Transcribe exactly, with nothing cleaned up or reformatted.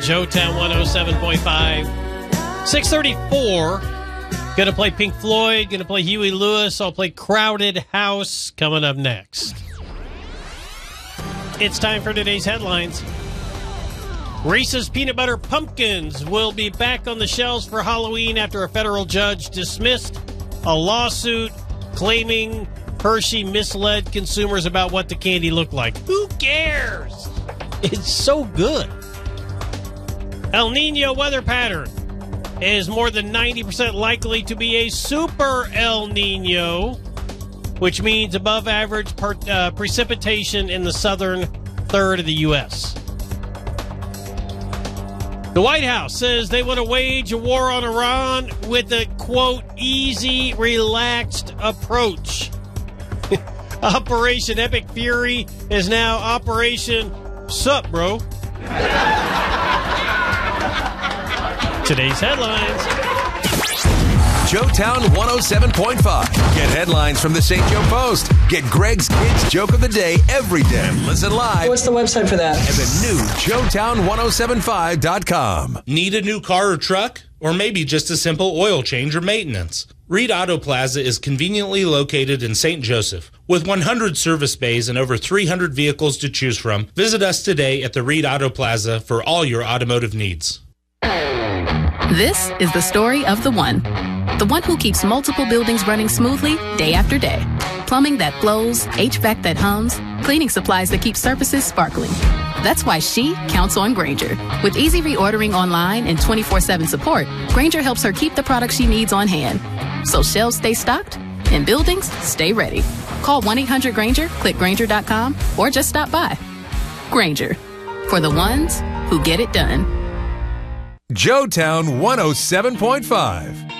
Joetown one oh seven point five. six thirty-four. Going to play Pink Floyd. Going to play Huey Lewis. I'll play Crowded House coming up next. It's time for today's headlines. Reese's Peanut Butter Pumpkins will be back on the shelves for Halloween after a federal judge dismissed a lawsuit claiming Hershey misled consumers about what the candy looked like. Who cares? It's so good. El Nino weather pattern is more than ninety percent likely to be a super El Nino, which means above average per, uh, precipitation in the southern third of the U S The White House says they want to wage a war on Iran with a, quote, easy, relaxed approach. Operation Epic Fury is now Operation Sup, bro. Today's headlines. Joetown one oh seven point five. Get headlines from the Saint Joe Post. Get Greg's Kids Joke of the Day every day. And listen live. What's the website for that? At the new Joetown ten seventy-five dot com. Need a new car or truck? Or maybe just a simple oil change or maintenance? Reed Auto Plaza is conveniently located in Saint Joseph. With one hundred service bays and over three hundred vehicles to choose from, visit us today at the Reed Auto Plaza for all your automotive needs. This is the story of the one. The one who keeps multiple buildings running smoothly day after day. Plumbing that flows, H V A C that hums, cleaning supplies that keep surfaces sparkling. That's why she counts on Grainger. With easy reordering online and twenty-four seven support, Grainger helps her keep the products she needs on hand. So shelves stay stocked and buildings stay ready. Call one eight hundred Grainger, click Grainger dot com, or just stop by. Grainger, for the ones who get it done. Joetown one oh seven point five.